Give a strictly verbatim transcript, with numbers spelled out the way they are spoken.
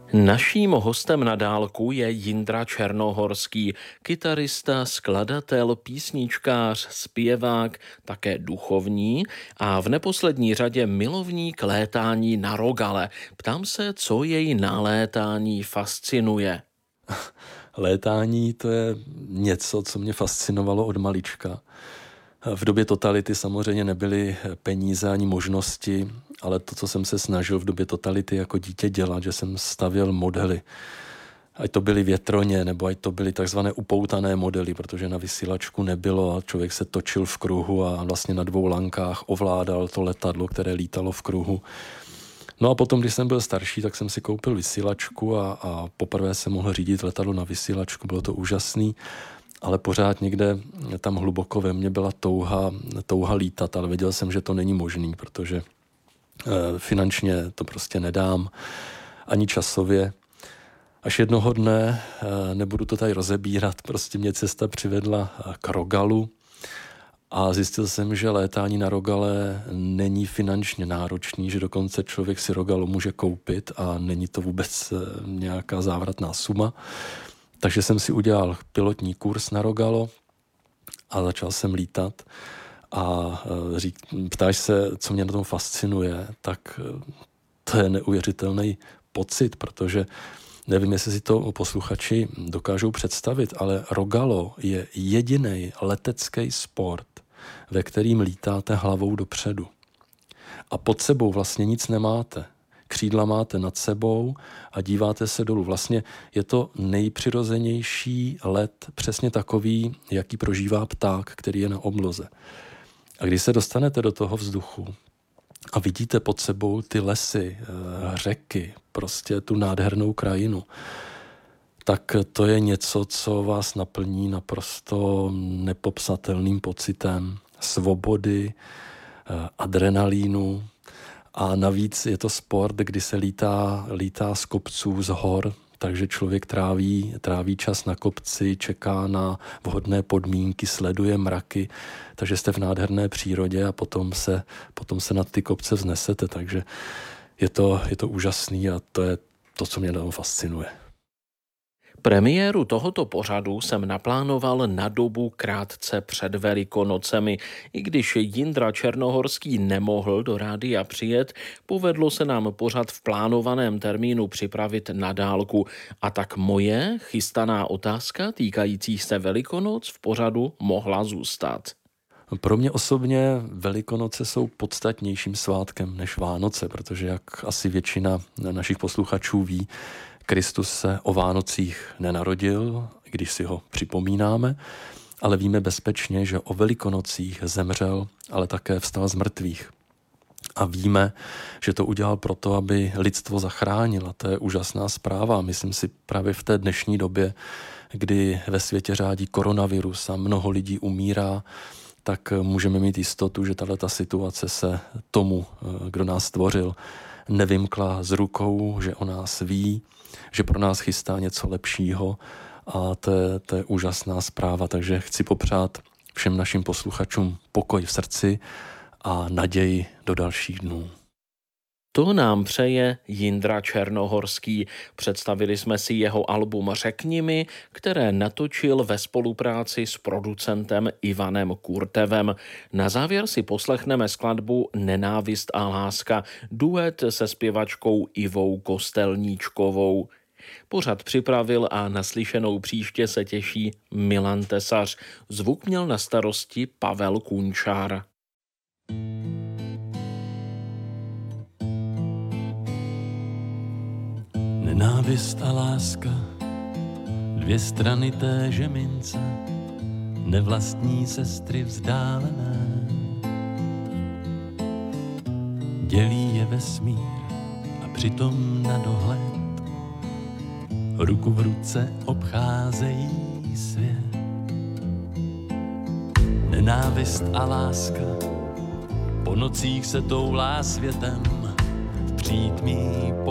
Naším hostem na dálku je Jindra Černohorský, kytarista, skladatel, písničkář, zpěvák, také duchovní a v neposlední řadě milovník létání na rogale. Ptám se, co jej na létání fascinuje. Létání to je něco, co mě fascinovalo od malička. V době totality samozřejmě nebyly peníze ani možnosti, ale to, co jsem se snažil v době totality jako dítě dělat, že jsem stavěl modely. Ať to byly větroně, nebo ať to byly takzvané upoutané modely, protože na vysílačku nebylo a člověk se točil v kruhu a vlastně na dvou lankách ovládal to letadlo, které lítalo v kruhu. No a potom, když jsem byl starší, tak jsem si koupil vysílačku a, a poprvé jsem mohl řídit letadlo na vysílačku, bylo to úžasný. Ale pořád někde tam hluboko ve mně byla touha, touha lítat, ale věděl jsem, že to není možný, protože e, finančně to prostě nedám, ani časově. Až jednoho dne, e, nebudu to tady rozebírat, prostě mě cesta přivedla k rogalu a zjistil jsem, že létání na rogale není finančně náročný, že dokonce člověk si rogalu může koupit a není to vůbec nějaká závratná suma. Takže jsem si udělal pilotní kurz na rogalo a začal jsem lítat. A řík, ptáš se, co mě na tom fascinuje, tak to je neuvěřitelný pocit, protože nevím, jestli si to posluchači dokážou představit, ale rogalo je jediný letecký sport, ve kterým lítáte hlavou dopředu. A pod sebou vlastně nic nemáte. Křídla máte nad sebou a díváte se dolů. Vlastně je to nejpřirozenější let, přesně takový, jaký prožívá pták, který je na obloze. A když se dostanete do toho vzduchu a vidíte pod sebou ty lesy, řeky, prostě tu nádhernou krajinu, tak to je něco, co vás naplní naprosto nepopsatelným pocitem svobody, adrenalínu. A navíc je to sport, kdy se lítá, lítá z kopců, z hor, takže člověk tráví, tráví čas na kopci, čeká na vhodné podmínky, sleduje mraky, takže jste v nádherné přírodě a potom se, potom se nad ty kopce vznesete, takže je to, je to úžasný a to je to, co mě tam fascinuje. Premiéru tohoto pořadu jsem naplánoval na dobu krátce před Velikonocemi. I když Jindra Černohorský nemohl do rádia přijet, povedlo se nám pořad v plánovaném termínu připravit na dálku. A tak moje chystaná otázka týkající se Velikonoc v pořadu mohla zůstat. Pro mě osobně Velikonoce jsou podstatnějším svátkem než Vánoce, protože jak asi většina našich posluchačů ví, Kristus se o Vánocích nenarodil, když si ho připomínáme, ale víme bezpečně, že o Velikonocích zemřel, ale také vstal z mrtvých. A víme, že to udělal proto, aby lidstvo zachránil. A to je úžasná zpráva. Myslím si právě v té dnešní době, kdy ve světě řádí koronavirus a mnoho lidí umírá, tak můžeme mít jistotu, že tato situace se tomu, kdo nás stvořil, nevymkla z rukou, že o nás ví, že pro nás chystá něco lepšího a to je, to je úžasná zpráva. Takže chci popřát všem našim posluchačům pokoj v srdci a naději do dalších dnů. To nám přeje Jindra Černohorský. Představili jsme si jeho album Řekni mi, které natočil ve spolupráci s producentem Ivanem Kurtevem. Na závěr si poslechneme skladbu Nenávist a láska, duet se zpěvačkou Ivou Kostelníčkovou. Pořad připravil a naslyšenou příště se těší Milan Tesař. Zvuk měl na starosti Pavel Kunčár. Nenávist a láska, dvě strany téže mince, nevlastní sestry vzdálené. Dělí je vesmír a přitom na dohled ruku v ruce obcházejí svět. Nenávist a láska po nocích se toulá světem v přítmí